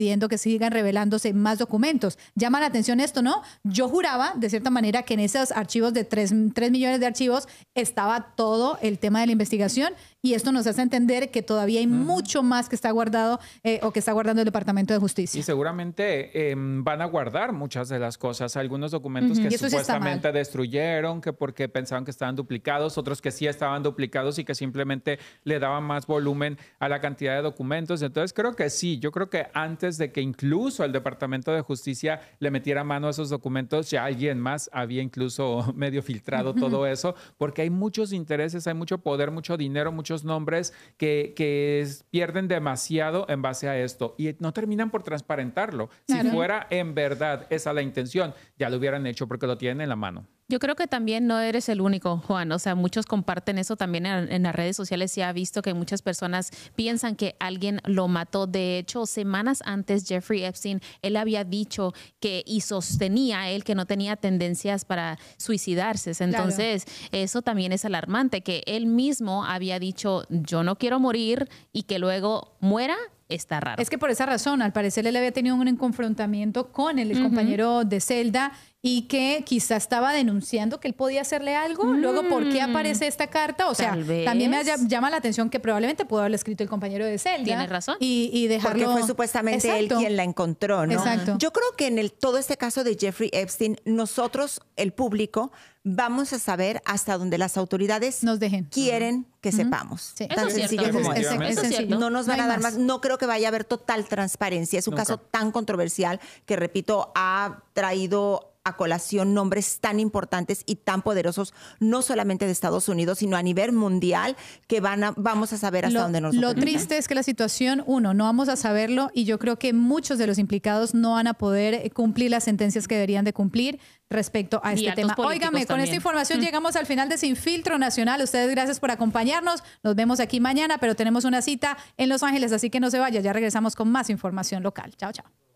pidiendo que sigan revelándose más documentos. Llama la atención esto, ¿no? Yo juraba, de cierta manera, que en esos archivos de 3 millones de archivos estaba todo el tema de la investigación, y esto nos hace entender que todavía hay mucho más que está guardado o que está guardando el Departamento de Justicia. Y seguramente van a guardar muchas de las cosas, algunos documentos que supuestamente destruyeron, que porque pensaban que estaban duplicados, otros que sí estaban duplicados y que simplemente le daban más volumen a la cantidad de documentos. Entonces creo que sí, yo creo que antes de que incluso el Departamento de Justicia le metiera mano a esos documentos, ya alguien más había incluso medio filtrado todo eso, porque hay muchos intereses, hay mucho poder, mucho dinero, muchos nombres que pierden demasiado en base a esto y no terminan por transparentarlo. Claro. Si fuera en verdad esa la intención, ya lo hubieran hecho porque lo tienen en la mano. Yo creo que también no eres el único, Juan. O sea, muchos comparten eso también en las redes sociales. Se ha visto que muchas personas piensan que alguien lo mató. De hecho, semanas antes, Jeffrey Epstein, él había dicho que y sostenía él que no tenía tendencias para suicidarse. Entonces, eso también es alarmante, que él mismo había dicho, yo no quiero morir, y que luego muera. Está raro. Es que por esa razón, al parecer él había tenido un confrontamiento con el compañero de celda y que quizá estaba denunciando que él podía hacerle algo. Luego, ¿por qué aparece esta carta? O sea, también me llama la atención que probablemente pudo haberle escrito el compañero de celda. Tienes razón. Y dejarlo... Porque fue supuestamente él quien la encontró, ¿no? Exacto. Yo creo que en todo este caso de Jeffrey Epstein, nosotros, el público, vamos a saber hasta donde las autoridades nos dejen. Quieren que sepamos. Sí. Tan sencillo como eso. Es sencillo. No nos van a dar más. No creo que vaya a haber total transparencia. Es un caso tan controversial que, repito, ha traído a colación nombres tan importantes y tan poderosos, no solamente de Estados Unidos, sino a nivel mundial, que vamos a saber hasta dónde nos Lo triste es que la situación, no vamos a saberlo, y yo creo que muchos de los implicados no van a poder cumplir las sentencias que deberían de cumplir respecto a este tema. Óigame, con esta información llegamos al final de Sin Filtro Nacional. Ustedes, gracias por acompañarnos. Nos vemos aquí mañana, pero tenemos una cita en Los Ángeles, así que no se vaya. Ya regresamos con más información local. Chao, chao.